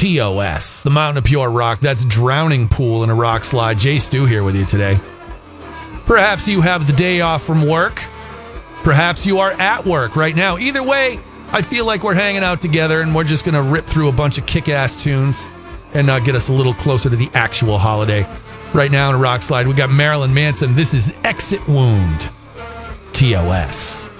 TOS, the Mountain of Pure Rock. That's Drowning Pool in a Rock Slide. Jay Stu here with you today. Perhaps you have the day off from work. Perhaps you are at work right now. Either way, I feel like we're hanging out together and we're just going to rip through a bunch of kick-ass tunes and get us a little closer to the actual holiday. Right now in a Rock Slide, we got Marilyn Manson. This is Exit Wound. TOS.